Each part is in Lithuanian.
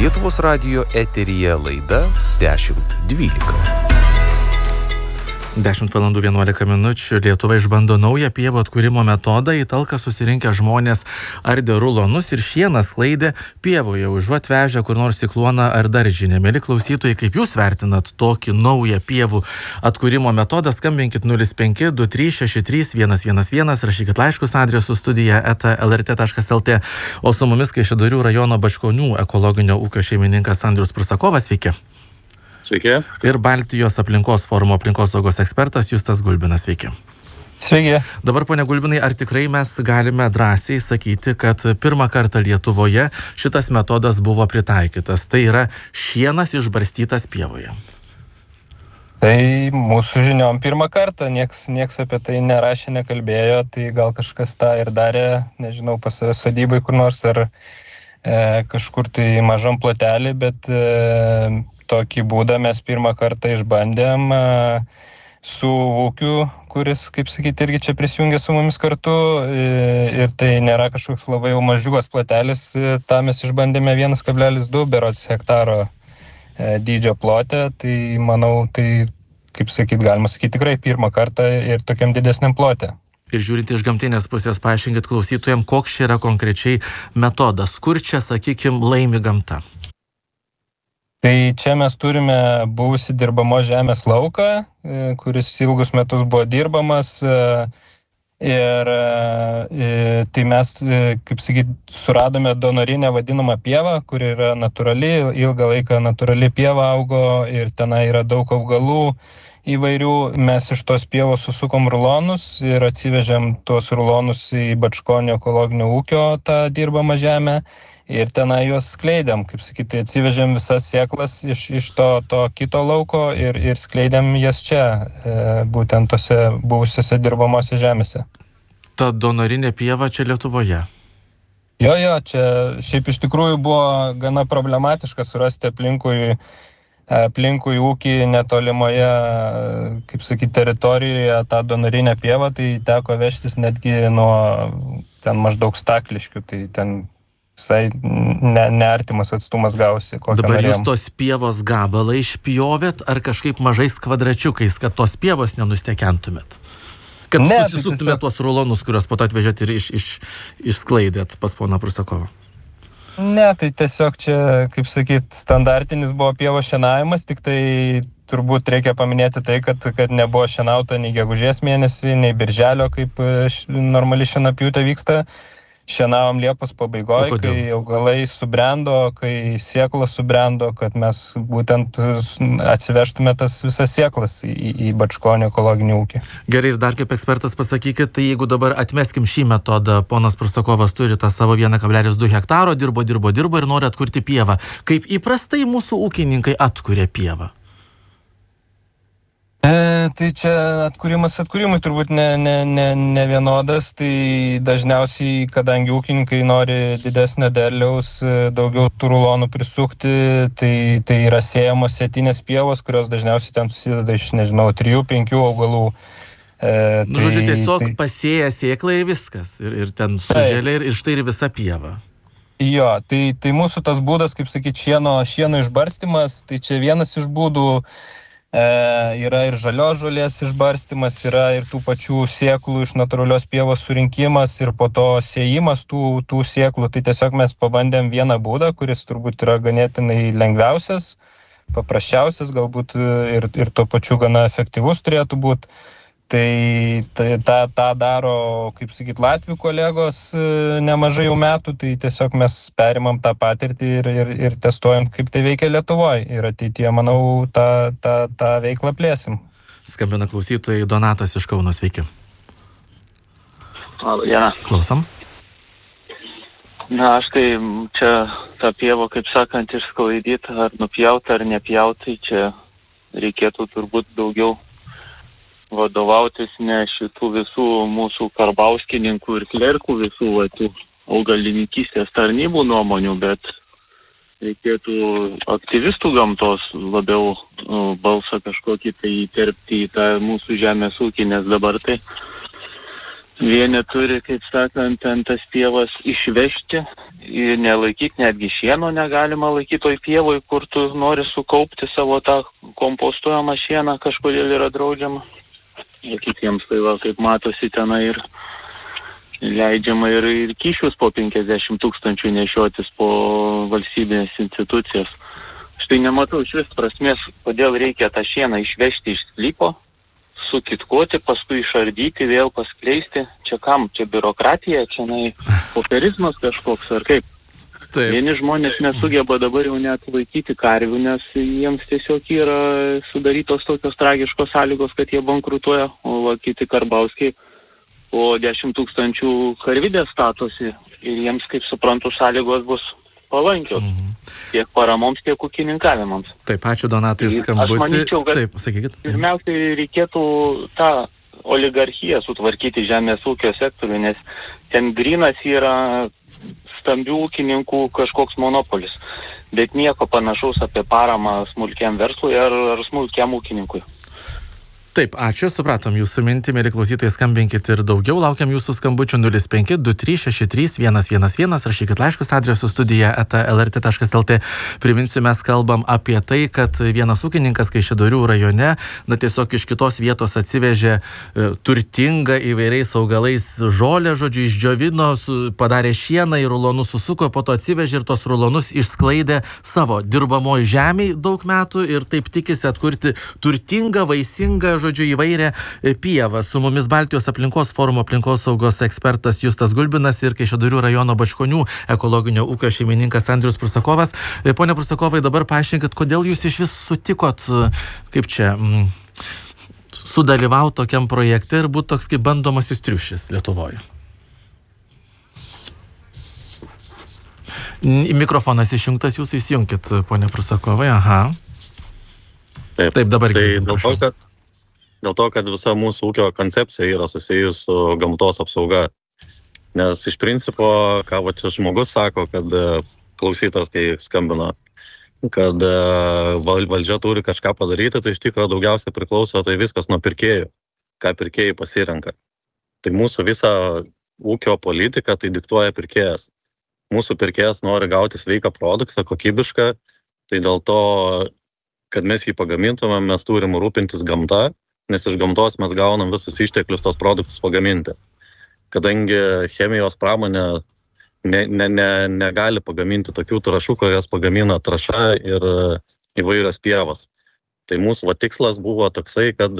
Lietuvos radijo eteryje laida 10.12. 10:11 Lietuva išbando naują pievų atkūrimo metodą. Į talką susirinkę žmonės ardė rulonus ir šieną sklaidė pievoje, užuot vežę kur nors cikloną ar daržinę. Mieli klausytojai, kaip jūs vertinat tokį naują pievų atkūrimo metodą? Skambinkit 05 23 63 111, rašykit laiškus adresu studija@lrt.lt. O su mumis Kaišiadorių rajono Bačkonių ekologinio ūkio šeimininkas Andrius Prusakovas. Sveiki. Sveiki. Ir Baltijos aplinkos forumo aplinkosaugos ekspertas Justas Gulbinas. Sveiki. Sveiki. Dabar, ponia Gulbinai, ar tikrai mes galime drąsiai sakyti, kad pirmą kartą Lietuvoje šitas metodas buvo pritaikytas? Tai yra šienas išbarstytas pievoje. Tai mūsų žiniom pirmą kartą, nieks apie tai nerašė, nekalbėjo, tai gal kažkas tą ir darė, nežinau, pas save sodybai kur nors ar kažkur tai mažam plotelį, bet tokį būdą mes pirmą kartą išbandėm su ūkiu, kuris, kaip sakyti, irgi čia prisijungė su mumis kartu, ir tai nėra kažkoks labai jau mažiukas plotelis, tą mes išbandėme 1,2 berods hektaro dydžio plote, tai manau, tai, kaip sakyti, galima sakyti tikrai pirmą kartą ir tokiam didesniam plote. Ir žiūrint iš gamtinės pusės, paaiškinkit klausytojams, koks čia yra konkrečiai metodas, kur čia, sakykim, laimi gamta. Tai čia mes turime buvusi dirbamos žemės lauką, kuris ilgus metus buvo dirbamas, ir tai mes, kaip sakyti, suradome donorinę vadinamą pievą, kuri yra natūrali, ilgą laiką natūrali pieva augo ir tenai yra daug augalų įvairių. Mes iš tos pievos susukom rulonus ir atsivežėm tuos rulonus į Bačkonių ekologinio ūkio tą dirbamą žemę. Ir tenai juos skleidėm, kaip sakyti, atsivežėm visas sėklas iš to kito lauko ir skleidėm jas čia, būtent tose buvusiose dirbamose žemėse. Ta donorinė pieva čia Lietuvoje? Jo, čia šiaip iš tikrųjų buvo gana problematiška surasti aplinkui ūkį netolimoje, kaip sakyti, teritorijoje tą donorinę pievą, tai teko vežtis netgi nuo ten maždaug Stakliškių, tai ten visai neartimas atstumas gausi. Dabar jūs tos pievos gabalą išpjovėt ar kažkaip mažais kvadračiukais, kad tos pievos nenustekentumėt? Kad susisuktumėt tuos rulonus, kuriuos po to atvežėt ir išsklaidėt pas poną Prusakovą? Ne, tai tiesiog čia, kaip sakyt, standartinis buvo pievos šienavimas, tik tai turbūt reikia paminėti tai, kad nebuvo šienauta nei gegužės mėnesį, nei birželio, kaip normali šienapjūtė vyksta. Šienavom Liepos pabaigoje, kai augalai subrendo, kai sieklos subrendo, kad mes būtent atsivežtume tas visas sieklas į Bačkonių ekologinį ūkį. Gerai, ir dar kaip ekspertas pasakykit, tai jeigu dabar atmeskim šį metodą, ponas Prusakovas turi tą savo 1,2 hektaro, dirbo ir nori atkurti pievą. Kaip įprastai mūsų ūkininkai atkuria pievą? Tai čia atkūrimui turbūt ne vienodas, tai dažniausiai, kadangi ūkininkai nori didesnio derliaus, daugiau tų rulonų prisukti, tai yra siejamos sėtinės pievos, kurios dažniausiai ten susideda iš, 3-5 augalų. Žodžiu, tiesiog pasėja sėklą ir viskas, ir ten sužėlė ir štai ir visa pieva. Jo, tai mūsų tas būdas, kaip sakyti, šieno išbarstymas, tai čia vienas iš būdų. Yra ir žalios žolės išbarstymas, yra ir tų pačių sėklų iš natūralios pievos surinkimas ir po to sėjimas tų sėklų. Tai tiesiog mes pabandėm vieną būdą, kuris turbūt yra ganėtinai lengviausias, paprasčiausias, galbūt ir tuo pačiu gana efektyvus turėtų būti. Tai tą daro, kaip sakyt, latvių kolegos nemažai jau metų, tai tiesiog mes perimam tą patirtį ir testuojam, kaip tai veikia Lietuvoje. Ir ateityje, manau, tą veiklą plėsim. Skambina klausytojai, Donatas iš Kauno, sveiki. Ja. Klausom. Na, aš tai čia tą pievą, kaip sakant, išsklaidyti, ar nupjauti, ar nepjauti, čia reikėtų turbūt daugiau vadovautis ne šitų visų mūsų karbauskininkų ir klerkų visų augalininkystės tarnybų nuomonių, bet reikėtų aktyvistų gamtos labiau balsą kažkokį tai įterpti į tą mūsų žemės ūkį, nes dabar tai Vieni turi, kaip sakant, ant tas pievas išvežti ir nelaikyti, netgi šieno negalima laikyti toj pievoj, kur tu nori sukaupti savo tą kompostuojamą šieną, kažkodėl yra draudžiama. Ir kitiems tai va, kaip matosi tenai ir leidžiama ir kyšius po 50 000 nešiotis po valstybinės institucijas. Štai nematau iš vis prasmės, kodėl reikia tą šieną išvežti iš sklypo, sukitkuoti, paskui išardyti, vėl paskleisti. Čia kam? Čia biurokratija, čia popierizmas kažkoks ar kaip? Taip. Vieni žmonės nesugeba dabar jau net laikyti karvių, nes jiems tiesiog yra sudarytos tokios tragiškos sąlygos, kad jie bankrutuoja, o kiti Karbauskiai po 10 000 karvidės statosi ir jiems, kaip suprantu, sąlygos bus palankios. Tiek paramoms, tiek ūkininkavimams. Taip, ačiū Donatai už skambutį. Aš manyčiau, kad taip, sakykit. Pirmiausiai reikėtų tą oligarchiją sutvarkyti žemės ūkio sektorių, nes ten grynas yra stambių ūkininkų kažkoks monopolis, bet nieko panašaus apie paramą smulkiam verslui ar smulkiam ūkininkui. Taip, ačiū, supratom jūsų mintį, mėly klausytojai, skambinkit ir daugiau, laukiam jūsų skambučių 0523631111, rašykit laiškus adresu studija@lrt.lt. Priminsiu, mes kalbam apie tai, kad vienas ūkininkas Kaišiadorių rajone, tiesiog iš kitos vietos atsivežė turtingą įvairiais augalais žolę, žodžiu, išdžiovino, padarė šieną į rulonus, susuko, po to atsivežė ir tos rulonus išsklaidė savo dirbamoj žemėj daug metų ir taip tikisi atkurti turtingą, vaisingą, žodžiu, įvairią pievą. Su mumis Baltijos aplinkos forumo aplinkosaugos ekspertas Justas Gulbinas ir Kaišiadorių rajono Bačkonių ekologinio ūkio šeimininkas Andrius Prusakovas. Pone Prusakovai, dabar paaiškinkit, kodėl jūs iš vis sutikot, kaip čia, sudalyvauti tokiam projekte ir būti toks kaip bandomasis triušis Lietuvoje? Mikrofonas išjungtas, jūs įsijunkit, pone Prusakovai. Aha. Taip, dabar girdim. Dėl to, kad visa mūsų ūkio koncepcija yra susijus su gamtos apsauga. Nes iš principo, ką va čia žmogus sako, kad klausytas, kai skambino, kad valdžia turi kažką padaryti, tai iš tikrųjų daugiausiai priklauso tai viskas nuo pirkėjų, ką pirkėjai pasirenka. Tai mūsų visą ūkio politiką tai diktuoja pirkėjas. Mūsų pirkėjas nori gauti sveiką produktą, kokybišką, tai dėl to, kad mes jį pagamintume, mes turim rūpintis gamta, nes iš gamtos mes gaunam visus išteklius tos produktus pagaminti. Kadangi chemijos pramonė negali pagaminti tokių trąšų, kurias pagamina trąša ir įvairios pievos. Tai mūsų tikslas buvo toksai, kad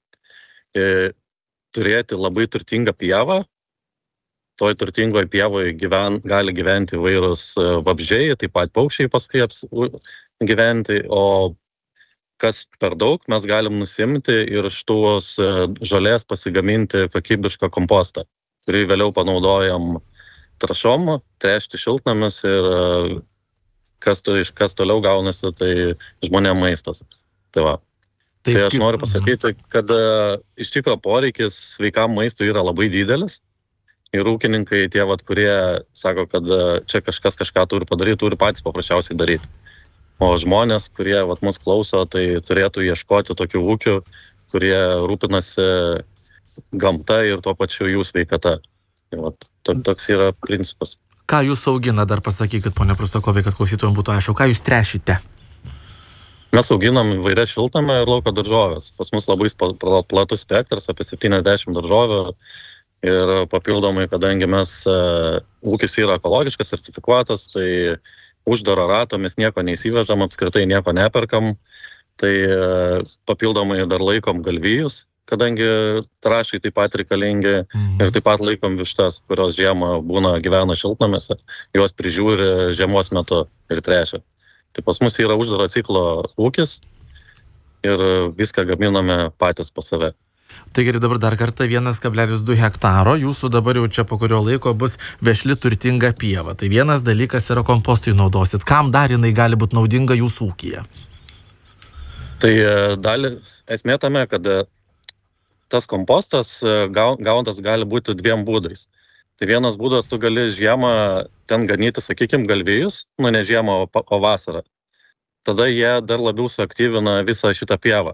turėti labai turtingą pievą, toj turtingoje pievoje gali gyventi įvairūs vabzdžiai, taip pat paukščiai paskui gyventi, o kas per daug, mes galim nusimti ir iš tos žolės pasigaminti kokybišką kompostą, kurį vėliau panaudojam trąšom, tręšti šiltnamis ir kas toliau gaunasi, tai žmonėm maistas. Tai va. Tai aš noriu pasakyti, kad iš tikrųjų poreikis sveikam maistui yra labai didelis ir ūkininkai tie, kurie sako, kad čia kažkas kažką turi padaryti, turi patys paprasčiausiai daryti. O žmonės, kurie mus klauso, tai turėtų ieškoti tokių ūkių, kurie rūpinasi gamta ir tuo pačiu jų sveikata. Toks yra principas. Ką jūs augina, dar pasakykit, pone Prusakovai, kad klausytojams būtų aišku, ką jūs tręšite? Mes auginam įvairias šiltnamio ir lauko daržovės. Pas mus labai platus spektras, apie 70 daržovių. Ir papildomai, kadangi ūkis yra ekologiškas, sertifikuotas, tai uždaro rato mes nieko neįsivežam, apskritai nieko neperkam, tai papildomai dar laikom galvijus, kadangi trąšai taip pat reikalingi ir taip pat laikom vištas, kurios žiemą gyvena šiltnamiuose, juos prižiūri žiemos metu ir tręšia. Tai pas mus yra uždaro ciklo ūkis ir viską gaminame patys pas save. Taigi dabar dar kartą 1,2 hektaro, jūsų dabar jau čia po kurio laiko bus vešli turtinga pieva. Tai vienas dalykas yra kompostui naudosit. Kam dar jinai gali būti naudinga jūsų ūkyje? Tai esmė tame, kad tas kompostas gautas gali būti dviem būdais. Tai vienas būdas, tu gali žiemą ten ganyti, sakykime, galvijus, ne žiemą, o vasarą. Tada jie dar labiau suaktyvina visą šitą pievą.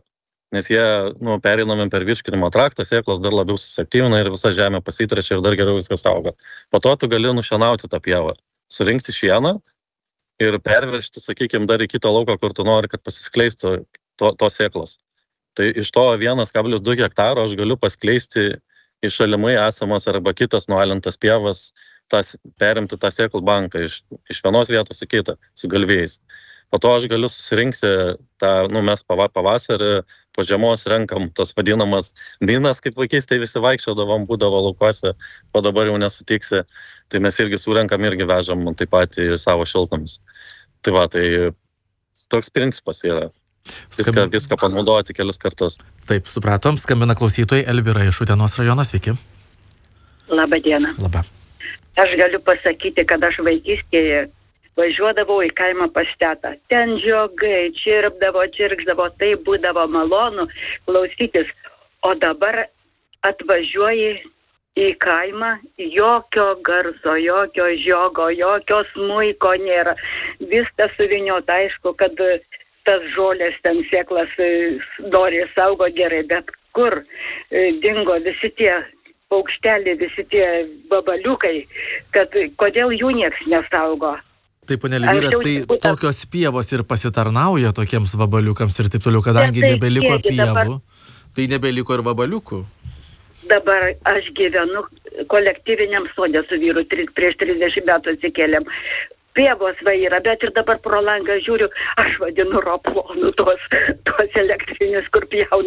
nes jie pereinami per virškinimo traktą, sėklos dar labiau susiaktyvina ir visa žemė pasitrečia ir dar geriau viskas auga. Po to tu gali nušienauti tą pievą, surinkti šieną ir pervežti, sakykime, dar į kitą lauką, kur tu nori, kad pasiskleistų tos sėklos. Tai iš to 1,2 hektaro aš galiu paskleisti į šalimai esamas arba kitas nualintas pievas, perimti tą sėklų banką iš vienos vietos į kitą su galvėjais. Po to aš galiu susirinkti tą, mes pavasarį po žiemos renkam tas vadinamas minas, kaip vaikystėje visi vaikščiodavom, būdavo laukuose, o dabar jau nesutiksi. Tai mes irgi surenkam, irgi vežam taip pat į savo šiltnamis. Tai toks principas yra. Viską panaudoti kelis kartus. Taip, supratom. Skambina klausytojai. Elvyra iš Utenos rajono. Sveiki. Labą dieną. Labą. Aš galiu pasakyti, kad aš vaikystėje važiuodavau į kaimą pas tetą. Ten žiogai čirkšdavo, tai būdavo malonu klausytis. O dabar atvažiuoji į kaimą, jokio garso, jokio žiogo, jokio smuiko nėra. Viskas suviniota, aišku, kad tas žolės ten sėklas nori saugo gerai, bet kur dingo visi tie paukšteliai, visi tie vabaliukai, kad kodėl jų nieks nesaugo. Taip, ponė Elvyra, tai tokios pievos ir pasitarnauja tokiems vabaliukams ir taip toliau, kadangi nebeliko pievų, tai nebeliko ir vabaliukų. Dabar aš gyvenu kolektyviniam sode su vyru, prieš 30 metų atsikėlėm. Pievos yra, bet ir dabar pro langą žiūriu, aš vadinu roplonu tos elektrinius, kur pjauna